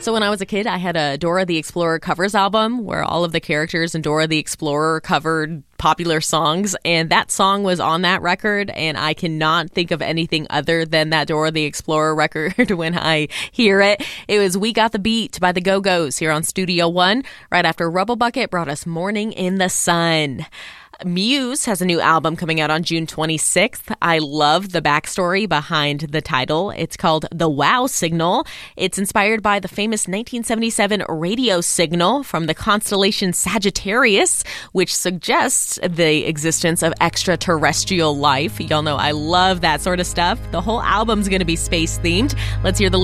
So when I was a kid, I had a Dora the Explorer covers album where all of the characters in Dora the Explorer covered popular songs, and that song was on that record, and I cannot think of anything other than that Dora the Explorer record when I hear it. It was We Got the Beat by the Go-Go's here on Studio One, right after Rubble Bucket brought us Morning in the Sun. Muse has a new album coming out on June 26th. I love the backstory behind the title. It's called The Wow Signal. It's inspired by the famous 1977 radio signal from the constellation Sagittarius, which suggests the existence of extraterrestrial life. Y'all know I love that sort of stuff. The whole album's going to be space-themed. Let's hear the